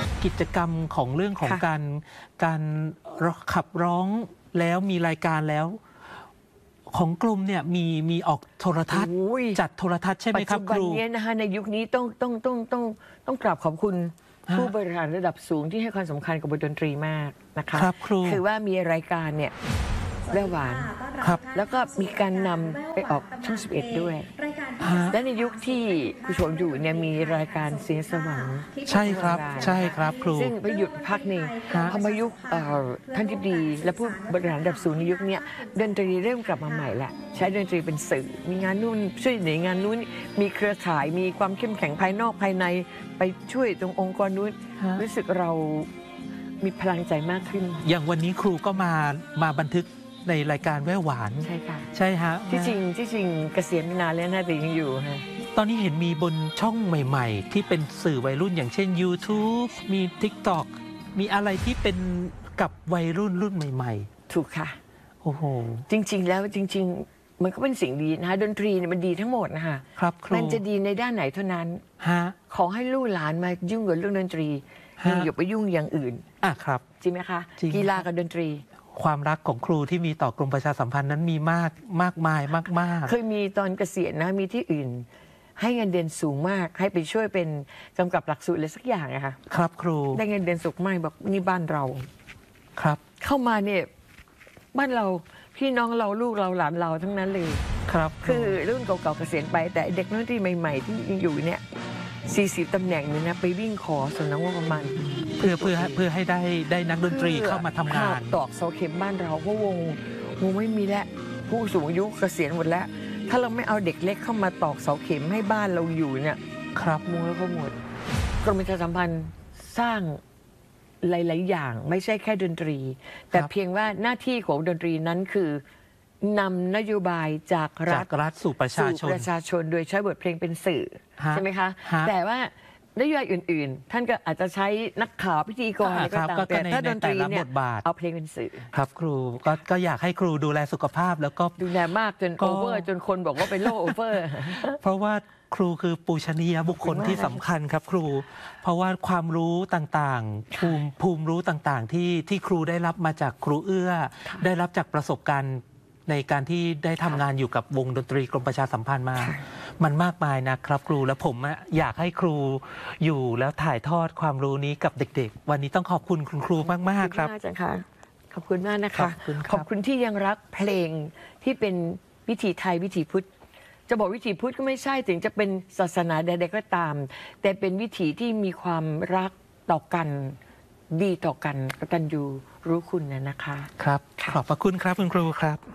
กิจกรรมของเรื่องของการขับร้องแล้วมีรายการแล้วของกลุ่มเนี่ยมีออกโทรทัศน์จัดโทรทัศน์ใช่ไหมครับครูปัจจุบันนี้นะคะในยุคนี้ต้องกราบขอบคุณผู้บริหารระดับสูงที่ให้ความสำคัญกับบทดนตรีมากนะคะครับครูคือว่ามีรายการเนี่ยแว่วหวานครับแล้วก็มีการนำไปออกช่อง11ด้วยและในยุคที่คุณชมอยู่เนี่ยมีรายการเสียงสวรรค์ใช่ครับใช่ครับครูซึ่งไปหยุดพักหนึ่งพอมายุคท่านทิบดีและผู้บริหารระดับสูงในยุคนี้ดนตรีเริ่มกลับมาใหม่แหละใช้ดนตรีเป็นสื่อมีงานนู่นช่วยในงานนู้นมีเครือข่ายมีความเข้มแข็งภายนอกภายในไปช่วยตรงองค์กรนู้นรู้สึกเรามีพลังใจมากขึ้นอย่างวันนี้ครูก็มาบันทึกในรายการแว่วหวานใช่ค่ะใช่ฮะที่จริงเกษียณนานแล้วนะแต่ยังอยู่ฮะตอนนี้เห็นมีบนช่องใหม่ๆที่เป็นสื่อวัยรุ่นอย่างเช่น YouTube มี TikTok มีอะไรที่เป็นกับวัยรุ่นใหม่ๆถูกค่ะโอ้โหจริงๆแล้วจริงๆมันก็เป็นสิ่งดีนะคะดนตรีเนี่ยมันดีทั้งหมดนะคะครับครูมันจะดีในด้านไหนเท่านั้นขอให้ลูกหลานมายุ่งกับเรื่องดนตรีอย่าไปยุ่งอย่างอื่นครับจริงไหมคะกีฬากับดนตรีความรักของครูที่มีต่อกรมประชาสัมพันธ์นั้นมีมากมายมากเคยมีตอนเกษียณนะมีที่อื่นให้เงินเดือนสูงมากให้ไปช่วยเป็นกำกับหลักสูตรอะไรสักอย่างอะค่ะครับครูได้เงินเดือนสูงมากบอกนี่บ้านเราครับเข้ามาเนี่ยบ้านเราพี่น้องเราลูกเราหลานเราทั้งนั้นเลยครับคือรุ่นเก่าๆเกษียณไปแต่เด็กนักดนตรีใหม่ๆที่ยังอยู่เนี่ย40 ตำแหน่งเนี่ยนะไปวิ่งขอสำนักงบประมาณเพื่อให้ได้นักดนตรีเข้ามาทำงานตอกเสาเข็มบ้านเราเพราะวงไม่มีแล้วผู้สูงอายุเกษียณหมดแล้วถ้าเราไม่เอาเด็กเล็กเข้ามาตอกเสาเข็มให้บ้านเราอยู่เนี่ยครับวงแล้วก็หมดกรมประชาสัมพันธ์สร้างหลายๆอย่างไม่ใช่แค่ดนตรีแต่เพียงว่าหน้าที่ของดนตรีนั้นคือนำนโยบายจากรัฐสู่ประชาชนโดยใช้บทเพลงเป็นสื่อใช่ไหมคะแต่ว่านโยบายอื่นๆท่านก็อาจจะใช้นักข่าวพิธีกรก็ตามแต่ถ้าดนตรีเนี่ยเอาเพลงเป็นสื่อครับครูก็อยากให้ครูดูแลสุขภาพแล้วก็ดูแลมากจนโอเวอร์จนคนบอกว่าเป็นโรคโอเวอร์เพราะว่าครูคือปูชนียบุคคลที่สำคัญครับครูเพราะว่าความรู้ต่างๆภูมิรู้ต่างๆที่ครูได้รับมาจากครูเอื้อได้รับจากประสบการณ์ในการที่ได้ทำงานอยู่กับวงดนตรีกรมประชาสัมพันธ์มามันมากมายนะครับครูและผมอยากให้ครูอยู่แล้วถ่ายทอดความรู้นี้กับเด็กๆวันนี้ต้องขอบคุณคุณครูมากๆครับขอบคุณมากนะคะขอบคุณที่ยังรักเพลงที่เป็นวิถีไทยวิถีพุทธจะบอกวิถีพุทธก็ไม่ใช่ถึงจะเป็นศาสนาใดๆก็ตามแต่เป็นวิถีที่มีความรักต่อกันดีต่อกันกตัญญูรู้คุณนะคะครับขอบพระคุณครับคุณครูครับ